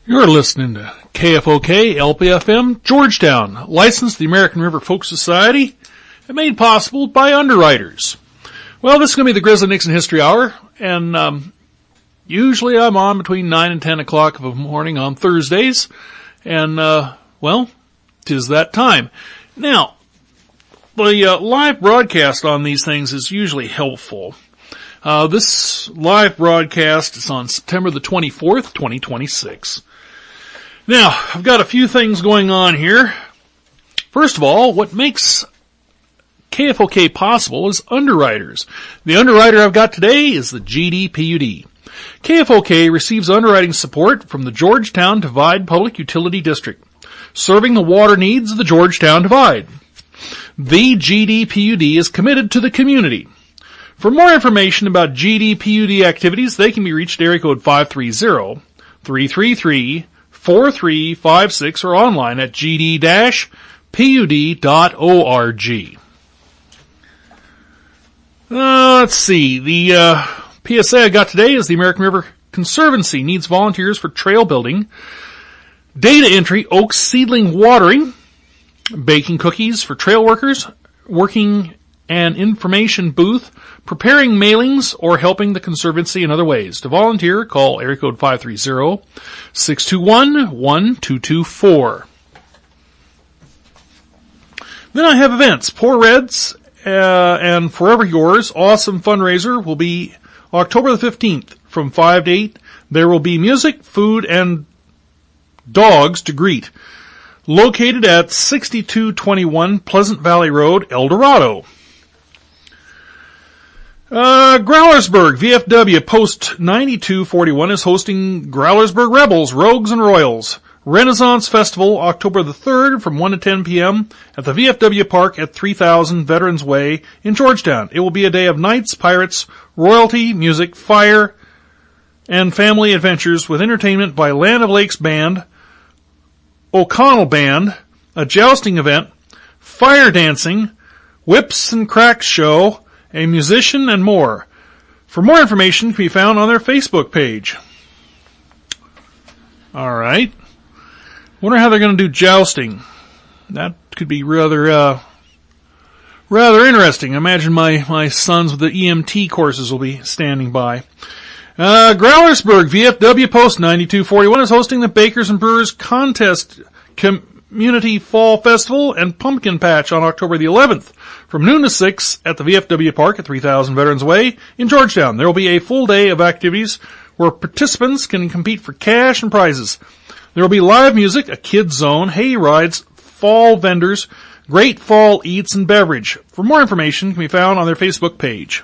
You're listening to KFOK LPFM Georgetown, licensed to the American River Folk Society, and made possible by underwriters. Well, this is going to be the Grizzly Nixon History Hour, and usually I'm on between 9 and 10 o'clock of the morning on Thursdays, and, well, 'tis that time. Now, the live broadcast on these things is usually helpful. This live broadcast is on September the 24th, 2026. Now, I've got a few things going on here. First of all, what makes KFOK possible is underwriters. The underwriter I've got today is the GDPUD. KFOK receives underwriting support from the Georgetown Divide Public Utility District, serving the water needs of the Georgetown Divide. The GDPUD is committed to the community. For more information about GDPUD activities, they can be reached at area code 530-333-4356 or online at gd-pud.org. Let's see. The PSA I got today is the American River Conservancy needs volunteers for trail building, data entry, oak seedling watering, baking cookies for trail workers, working an information booth, preparing mailings, or helping the Conservancy in other ways. To volunteer, call area code 530-621-1224. Then I have events. Poor Reds and Forever Yours Awesome Fundraiser will be October the 15th from 5 to 8. There will be music, food, and dogs to greet. Located at 6221 Pleasant Valley Road, El Dorado. Growlersburg, VFW Post 9241 is hosting Growlersburg Rebels, Rogues and Royals Renaissance Festival, October the 3rd from 1 to 10 p.m. at the VFW Park at 3000 Veterans Way in Georgetown. It will be a day of knights, pirates, royalty, music, fire, and family adventures with entertainment by Land of Lakes Band, O'Connell Band, a jousting event, fire dancing, whips and cracks show, a musician, and more. For more information can be found on their Facebook page. Alright. Wonder how they're going to do jousting. That could be rather interesting. I imagine my sons with the EMT courses will be standing by. Growlersburg, VFW Post 9241 is hosting the Bakers and Brewers Contest Community Fall Festival and Pumpkin Patch on October the 11th from noon to 6 at the VFW Park at 3000 Veterans Way in Georgetown. There will be a full day of activities where participants can compete for cash and prizes. There will be live music, a kids zone, hay rides, fall vendors, great fall eats and beverage. For more information can be found on their Facebook page.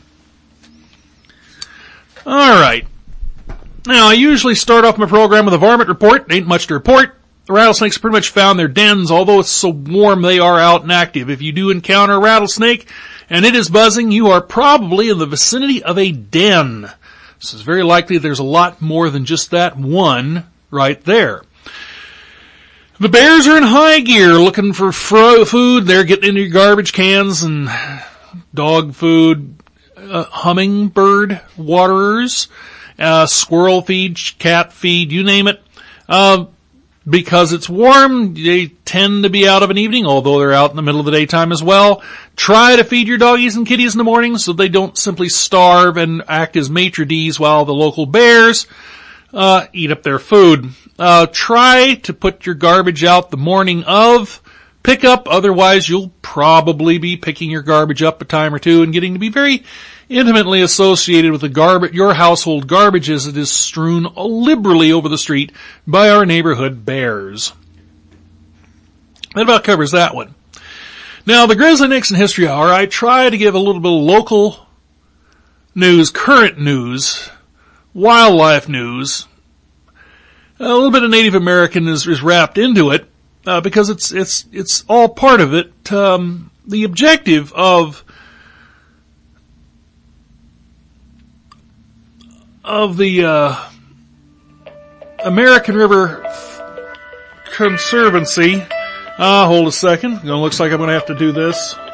Alright. Now, I usually start off my program with a varmint report. Ain't much to report. The rattlesnakes pretty much found their dens, although it's so warm they are out and active. If you do encounter a rattlesnake and it is buzzing, you are probably in the vicinity of a den. So it's very likely there's a lot more than just that one right there. The bears are in high gear looking for food. They're getting into your garbage cans and dog food, hummingbird waterers, squirrel feed, cat feed, you name it. Because it's warm, they tend to be out of an evening, although they're out in the middle of the daytime as well. Try to feed your doggies and kitties in the morning so they don't simply starve and act as maitre d's while the local bears eat up their food. Try to put your garbage out the morning of pickup, otherwise you'll probably be picking your garbage up a time or two and getting to be very intimately associated with the your household garbage as it is strewn liberally over the street by our neighborhood bears. That about covers that one. Now, the Grizzly Nixon History Hour, I try to give a little bit of local news, current news, wildlife news. A little bit of Native American is wrapped into it, because it's all part of it. The objective of the American River Conservancy. Hold a second. It looks like I'm going to have to do this.